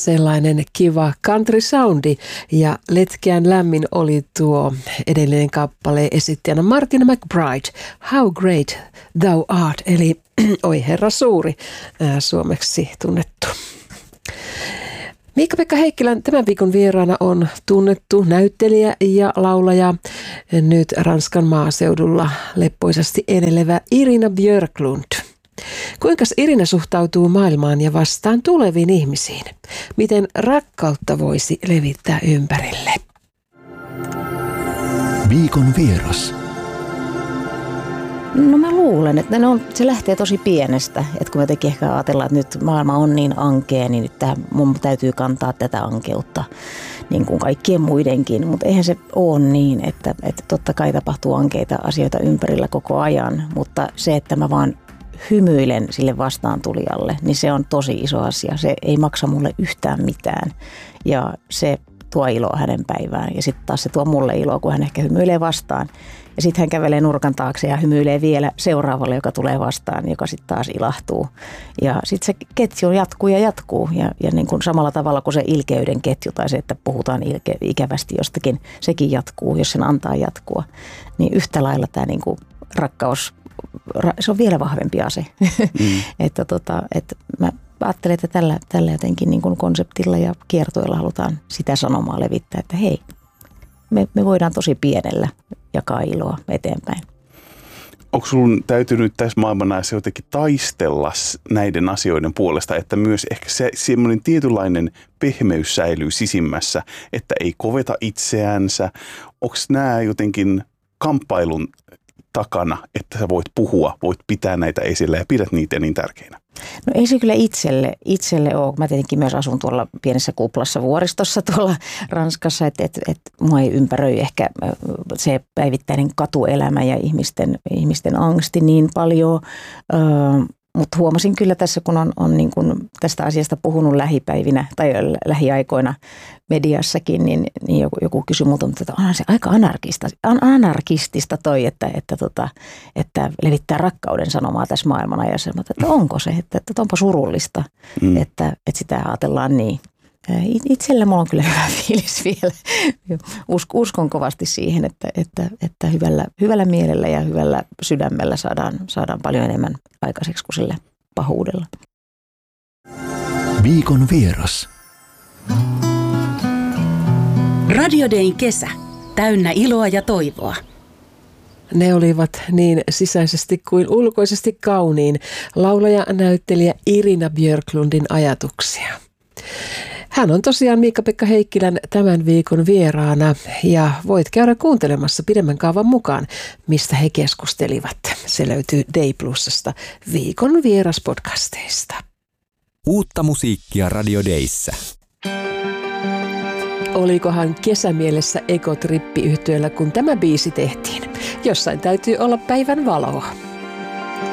sellainen kiva country soundi ja letkeän lämmin oli tuo edellinen kappale esittäjänä Martina McBride, How Great Thou Art, eli Oi Herra suuri, suomeksi tunnettu. Miikka-Pekka Heikkilän tämän viikon vieraana on tunnettu näyttelijä ja laulaja, nyt Ranskan maaseudulla leppoisasti elelevä Irina Björklund. Kuinka Irina suhtautuu maailmaan ja vastaan tuleviin ihmisiin? Miten rakkautta voisi levittää ympärille? Viikon vieras. No mä luulen, että se lähtee tosi pienestä. Että kun me jotenkin ehkä ajatellaan, että nyt maailma on niin ankea, niin nyt mun täytyy kantaa tätä ankeutta niin kuin kaikkien muidenkin. Mutta eihän se ole niin, että totta kai tapahtuu ankeita asioita ympärillä koko ajan. Mutta se, että mä vaan hymyilen sille vastaantulijalle, niin se on tosi iso asia. Se ei maksa mulle yhtään mitään ja se tuo iloa hänen päivään. Ja sitten taas se tuo mulle iloa, kun hän ehkä hymyilee vastaan. Ja sitten hän kävelee nurkan taakse ja hymyilee vielä seuraavalle, joka tulee vastaan, joka sitten taas ilahtuu. Ja sitten se ketju jatkuu ja jatkuu. Ja niin kuin samalla tavalla kuin se ilkeyden ketju tai se, että puhutaan ikävästi jostakin, sekin jatkuu, jos sen antaa jatkua. Niin yhtä lailla tämä niin kuin rakkaus, se on vielä vahvempi ase. Että mä ajattelen, että tällä jotenkin niin kuin konseptilla ja kiertoilla halutaan sitä sanomaa levittää, että hei, me voidaan tosi pienellä jakaa iloa eteenpäin. Onko sun täytynyt tässä maailmanajassa jotenkin taistella näiden asioiden puolesta, että myös ehkä semmoinen tietynlainen pehmeys säilyy sisimmässä, että ei koveta itseänsä? Onko nämä jotenkin kamppailun takana, että sä voit puhua, voit pitää näitä esillä ja pidät niitä niin tärkeinä? No ei se kyllä itselle ole. Mä tietenkin myös asun tuolla pienessä kuplassa vuoristossa tuolla Ranskassa, että mua ei ympäröi ehkä se päivittäinen katuelämä ja ihmisten angsti niin paljon. Mutta huomasin kyllä tässä, kun on niin kun tästä asiasta puhunut lähipäivinä tai lähiaikoina mediassakin, niin joku kysyi multa, että onhan se aika anarkistista toi, että levittää rakkauden sanomaa tässä maailmanajassa. Että onko se, että onpa surullista, että sitä ajatellaan niin. Itsellä mulla on kyllä hyvä fiilis vielä. Uskon kovasti siihen, että hyvällä mielellä ja hyvällä sydämellä saadaan paljon enemmän aikaiseksi kuin sillä pahuudella. Viikon vieras. Radio Dayn kesä. Täynnä iloa ja toivoa. Ne olivat niin sisäisesti kuin ulkoisesti kauniin laulaja-näyttelijä Irina Björklundin ajatuksia. Hän on tosiaan Miikka-Pekka Heikkilän tämän viikon vieraana ja voit käydä kuuntelemassa pidemmän kaavan mukaan, mistä he keskustelivat. Se löytyy Day Plusasta viikon vieraspodcasteista. Uutta musiikkia Radio Dayssä. Olikohan kesämielessä Ekotrippi-yhtyeellä, kun tämä biisi tehtiin? Jossain täytyy olla päivän valoa.